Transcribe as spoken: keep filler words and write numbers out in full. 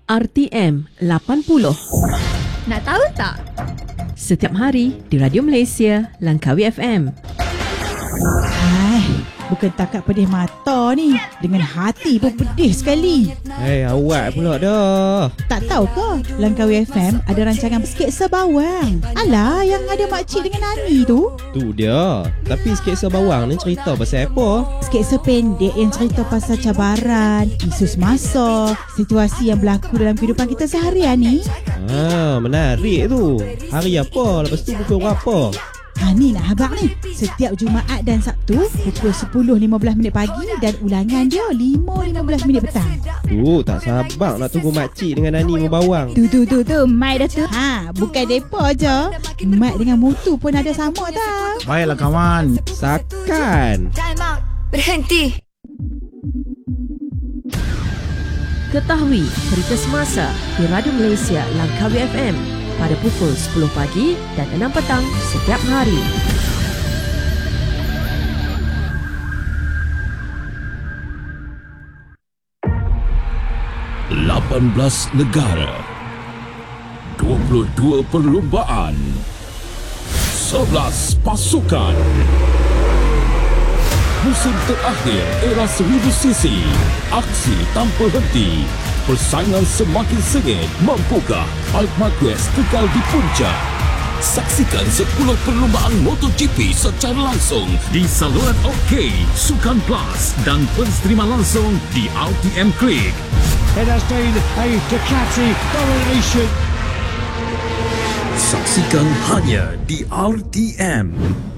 R T M lapan puluh. Nak tahu tak? Setiap hari di Radio Malaysia, Langkawi F M. Hai, bukan takat pedih mata ni, dengan hati pun pedih sekali. Hei, awak pula dah. Tak tahu ke, Langkawi F M ada rancangan Sketsa Bawang. Alah, yang ada makcik dengan Ani tu. Tu dia. Tapi Sketsa Bawang ni cerita pasal apa? Sketsa pendek yang cerita pasal cabaran, isu semasa, situasi yang berlaku dalam kehidupan kita seharian ni. Ah, menarik tu. Hari apa? Lepas tu pukul berapa? Ha ni nak habaq ni. Setiap Jumaat dan Sabtu pukul sepuluh lima belas minit pagi dan ulangan dia lima lima belas minit petang. Tu, tak sabar nak tunggu makcik dengan Nani membawang. Tu tu tu tu, Mai dah tu. Ha, bukan depa je. Mat dengan Mutu pun ada sama tak? Baiklah kawan. Sakan. Time out. Berhenti. Ketahui cerita semasa di Radio Malaysia Langkawi F M pada pukul sepuluh pagi dan enam petang setiap hari. lapan belas negara, dua puluh dua perlumbaan, sebelas pasukan. Musim terakhir era seribu sisi, aksi tanpa henti, persaingan semakin sengit. Mampukah Marc Marquez kekal di puncak? Saksikan sepuluh perlumbaan MotoGP secara langsung di saluran OK, Sukan Plus dan pensterima langsung di R T M Click. It has been a Ducati domination. Saksikan hanya di R T M.